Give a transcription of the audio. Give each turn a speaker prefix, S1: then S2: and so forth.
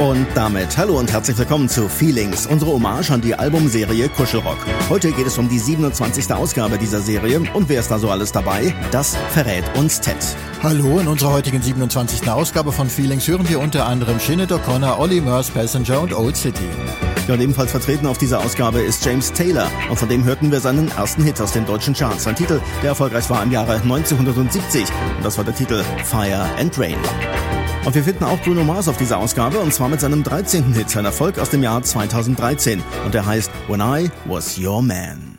S1: Und damit hallo und herzlich willkommen zu Feelings, unsere Hommage an die Albumserie Kuschelrock. Heute geht es um die 27. Ausgabe dieser Serie und wer ist da so alles dabei? Das verrät uns Ted.
S2: Hallo, in unserer heutigen 27. Ausgabe von Feelings hören wir unter anderem Sinead O'Connor, Olly Murs, Passenger und Old City.
S1: Ja, und ebenfalls vertreten auf dieser Ausgabe ist James Taylor und von dem hörten wir seinen ersten Hit aus den deutschen Charts. Ein Titel, der erfolgreich war im Jahre 1970 und das war der Titel Fire and Rain. Und wir finden auch Bruno Mars auf dieser Ausgabe und zwar mit seinem 13. Hit, ein Erfolg aus dem Jahr 2013 und der heißt When I Was Your Man.